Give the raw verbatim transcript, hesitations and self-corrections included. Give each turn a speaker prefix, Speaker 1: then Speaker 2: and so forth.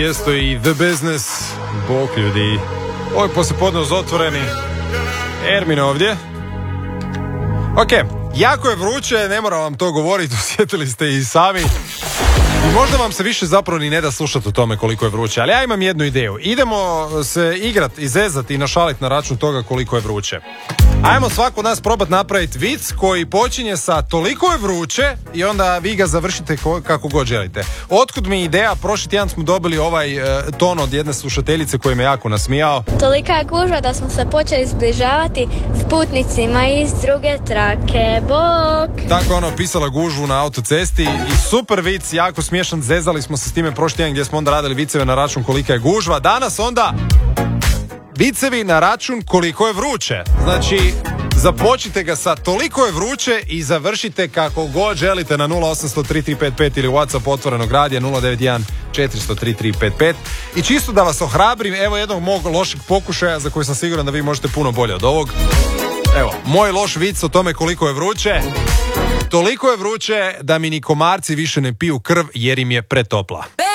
Speaker 1: Jesto i The Business. Bog ljudi. Ovo je poslijepodne uz otvoreni. Ermin ovdje. Ok, jako je vruće, ne moram vam to govoriti, osjetili ste i sami. I možda vam se više zapravo ni ne da slušati o tome koliko je vruće, ali ja imam jednu ideju. Idemo se igrat, izezati i našaliti na račun toga koliko je vruće. Ajmo svako od nas probati napraviti vic koji počinje sa toliko je vruće i onda vi ga završite kako god želite. Otkud mi ideja, prošli tjedan smo dobili ovaj e, ton od jedne slušateljice koji me jako nasmijao.
Speaker 2: Tolika je gužva da smo se počeli zbližavati s putnicima iz druge trake. Bok!
Speaker 1: Tako ono, pisala gužvu na autocesti i super vic, jako smiješan, zezali smo se s time prošli tjedan gdje smo onda radili viceve na račun kolika je gužva. Danas onda vicevi na račun koliko je vruće. Znači, započite ga sa toliko je vruće i završite kako god želite na nula osam nula tri tri pet pet ili WhatsApp otvorenog radija nula devet jedan četiri nula nula tri tri pet pet. I čisto da vas ohrabrim, evo jednog mog lošeg pokušaja za koji sam siguran da vi možete puno bolje od ovog. Evo, moj loš vic o tome koliko je vruće. Toliko je vruće da mi ni komarci više ne piju krv jer im je pretopla.